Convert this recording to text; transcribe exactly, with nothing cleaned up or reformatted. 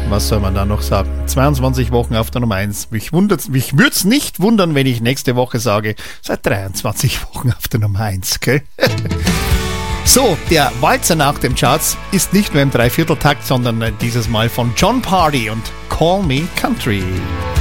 was soll man da noch sagen? zweiundzwanzig Wochen auf der Nummer eins. Mich, mich würde es nicht wundern, wenn ich nächste Woche sage, seit dreiundzwanzig Wochen auf der Nummer eins, gell? So, der Walzer nach dem Charts ist nicht nur im Dreivierteltakt, sondern dieses Mal von Jon Pardi und Call Me Country.